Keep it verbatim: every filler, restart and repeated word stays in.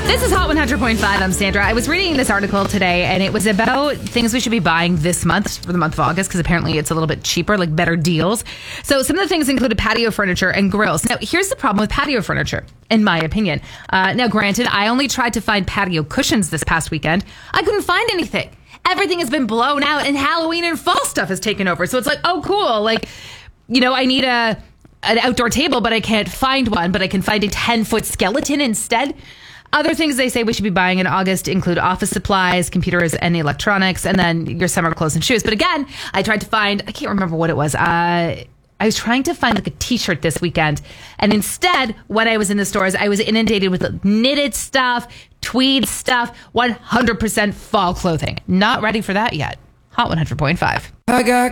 This is Hot one hundred point five. I'm Sandra. I was reading this article today, and it was about things we should be buying this month for the month of August, because apparently it's a little bit cheaper, like better deals. So some of the things included patio furniture and grills. Now, here's the problem with patio furniture, in my opinion. Uh, now, granted, I only tried to find patio cushions this past weekend. I couldn't find anything. Everything has been blown out, and Halloween and fall stuff has taken over. So it's like, oh, cool. Like, you know, I need a an outdoor table, but I can't find one, but I can find a ten-foot skeleton instead. Other things they say we should be buying in August include office supplies, computers, and electronics, and then your summer clothes and shoes. But again, I tried to find, I can't remember what it was. Uh, I was trying to find like a t-shirt this weekend. And instead, when I was in the stores, I was inundated with knitted stuff, tweed stuff, one hundred percent fall clothing. Not ready for that yet. Hot one hundred point five. I got